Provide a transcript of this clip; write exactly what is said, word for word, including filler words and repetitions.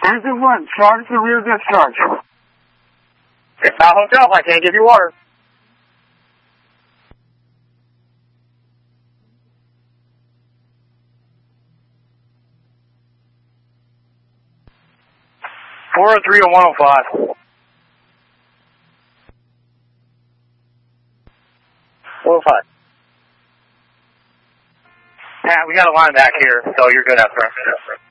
Where's the one? Charge the rear discharge. It's not hotel. I can't give you water. four oh three to one oh five. one oh five. Pat, we got a line back here, so you're good out there.